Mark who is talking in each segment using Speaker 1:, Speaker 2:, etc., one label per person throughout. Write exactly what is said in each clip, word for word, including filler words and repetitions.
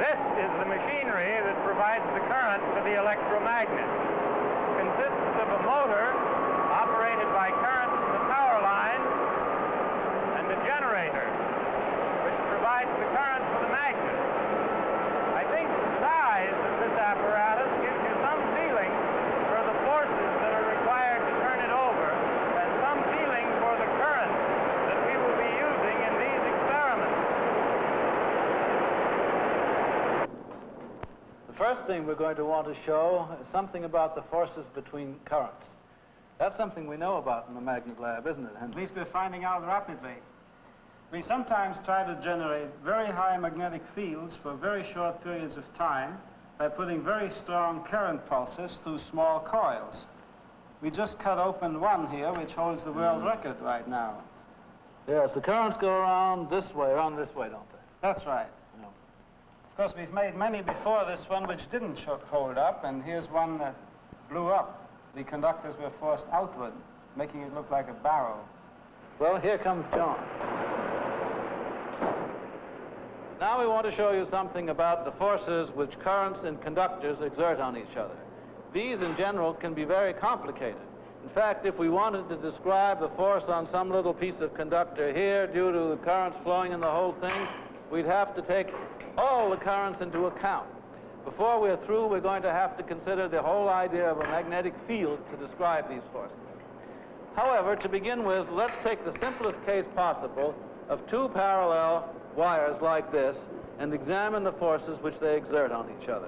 Speaker 1: This is the machinery that provides the current to the electromagnet. It consists of a motor operated by current from the power lines and a generator, which provides the current for the magnet. I think the size of this apparatus gives you some feeling for the forces that are required to turn it over, and some feeling for the current that we will be using in these experiments.
Speaker 2: The first thing we're going to want to show is something about the forces between currents. That's something we know about in the magnet lab, isn't it, Henry?
Speaker 3: At least we're finding out rapidly. We sometimes try to generate very high magnetic fields for very short periods of time by putting very strong current pulses through small coils. We just cut open one here, which holds the world mm. record right now.
Speaker 2: Yes, the currents go around this way, around this way, don't they?
Speaker 3: That's right.
Speaker 2: Yeah.
Speaker 3: Of course, we've made many before this one which didn't hold up, and here's one that blew up. The conductors were forced outward, making it look like a barrel.
Speaker 2: Well, here comes John. Now we want to show you something about the forces which currents and conductors exert on each other. These, in general, can be very complicated. In fact, if we wanted to describe the force on some little piece of conductor here due to the currents flowing in the whole thing, we'd have to take all the currents into account. Before we're through, we're going to have to consider the whole idea of a magnetic field to describe these forces. However, to begin with, let's take the simplest case possible of two parallel wires like this and examine the forces which they exert on each other.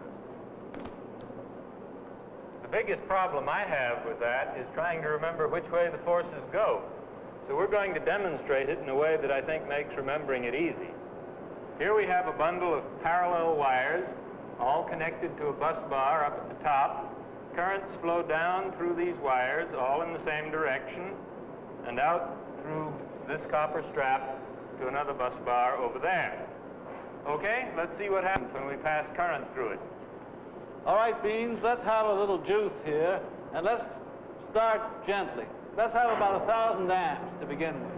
Speaker 1: The biggest problem I have with that is trying to remember which way the forces go. So we're going to demonstrate it in a way that I think makes remembering it easy. Here we have a bundle of parallel wires, all connected to a bus bar up at the top. Currents flow down through these wires, all in the same direction, and out through this copper strap to another bus bar over there. Okay, let's see what happens when we pass current through it.
Speaker 2: All right, Beans, let's have a little juice here, and let's start gently. Let's have about a thousand amps to begin with.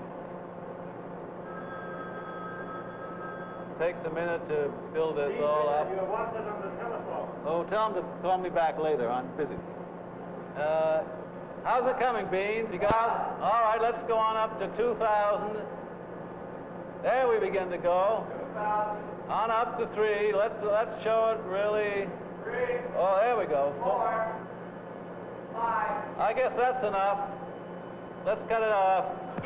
Speaker 2: Takes a minute to build this
Speaker 1: Beans,
Speaker 2: all up.
Speaker 1: you wanted on the telephone.
Speaker 2: Oh, tell them to call me back later. I'm busy. Uh, how's it coming, Beans? You got? All right, let's go on up to two thousand. There we begin to go.
Speaker 1: two thousand.
Speaker 2: On up to three. Let's let's show it really.
Speaker 1: Three.
Speaker 2: Oh, there we go.
Speaker 1: Four. Five.
Speaker 2: I guess that's enough. Let's cut it off.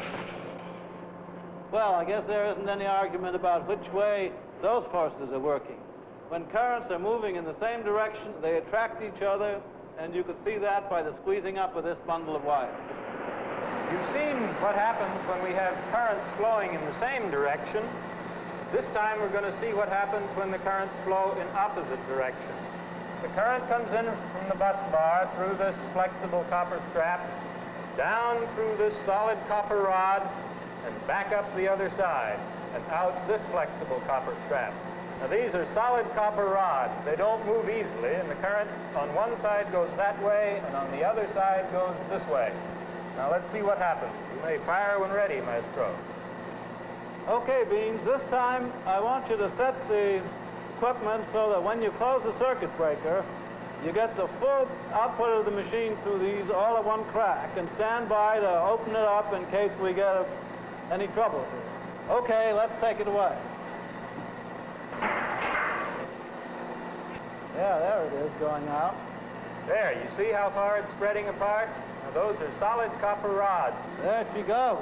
Speaker 2: Well, I guess there isn't any argument about which way those forces are working. When currents are moving in the same direction, they attract each other, and you can see that by the squeezing up of this bundle of wire.
Speaker 1: You've seen what happens when we have currents flowing in the same direction. This time we're going to see what happens when the currents flow in opposite directions. The current comes in from the bus bar through this flexible copper strap, down through this solid copper rod, and back up the other side, and out this flexible copper strap. Now these are solid copper rods. They don't move easily, and the current on one side goes that way, and on the other side goes this way. Now let's see what happens. You may fire when ready, Maestro.
Speaker 2: Okay, Beans, this time I want you to set the equipment so that when you close the circuit breaker, you get the full output of the machine through these all at one crack, and stand by to open it up in case we get a, any trouble. Okay, let's take it away. Yeah, there it is, going out.
Speaker 1: There, you see how far it's spreading apart? Now those are solid copper rods.
Speaker 2: There she goes.